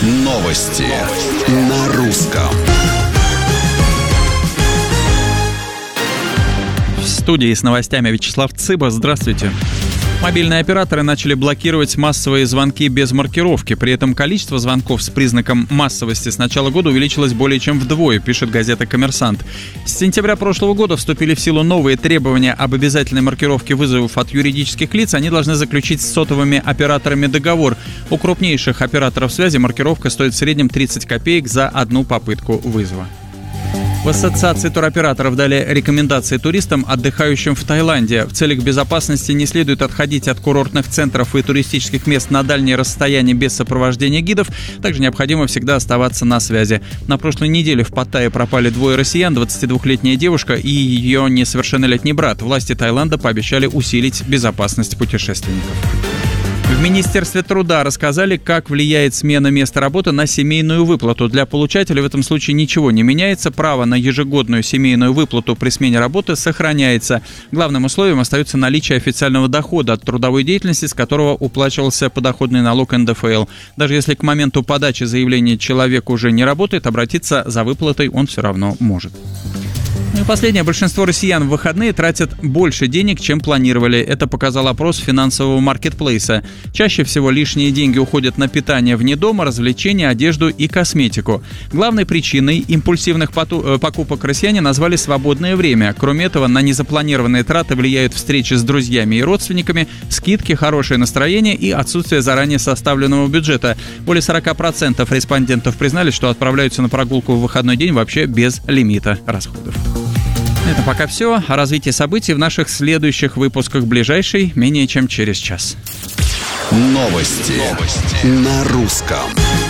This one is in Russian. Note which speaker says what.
Speaker 1: Новости на русском.
Speaker 2: В студии с новостями Вячеслав Цыба. Здравствуйте. Мобильные операторы начали блокировать массовые звонки без маркировки. При этом количество звонков с признаком массовости с начала года увеличилось более чем вдвое, пишет газета «Коммерсант». С сентября прошлого года вступили в силу новые требования об обязательной маркировке вызовов от юридических лиц. Они должны заключить с сотовыми операторами договор. У крупнейших операторов связи маркировка стоит в среднем 30 копеек за одну попытку вызова. В Ассоциации туроператоров дали рекомендации туристам, отдыхающим в Таиланде. В целях безопасности не следует отходить от курортных центров и туристических мест на дальние расстояния без сопровождения гидов. Также необходимо всегда оставаться на связи. На прошлой неделе в Паттайе пропали двое россиян, 22-летняя девушка и ее несовершеннолетний брат. Власти Таиланда пообещали усилить безопасность путешественников. В Министерстве труда рассказали, как влияет смена места работы на семейную выплату. Для получателя в этом случае ничего не меняется. Право на ежегодную семейную выплату при смене работы сохраняется. Главным условием остается наличие официального дохода от трудовой деятельности, с которого уплачивался подоходный налог НДФЛ. Даже если к моменту подачи заявления человек уже не работает, обратиться за выплатой он все равно может. И последнее. Большинство россиян в выходные тратят больше денег, чем планировали. Это показал опрос финансового маркетплейса. Чаще всего лишние деньги уходят на питание вне дома, развлечения, одежду и косметику. Главной причиной импульсивных покупок россияне назвали свободное время. Кроме этого, на незапланированные траты влияют встречи с друзьями и родственниками, скидки, хорошее настроение и отсутствие заранее составленного бюджета. Более 40% респондентов признали, что отправляются на прогулку в выходной день вообще без лимита расходов. Это пока все. О развитии событий в наших следующих выпусках, ближайший менее чем через час.
Speaker 1: Новости на русском.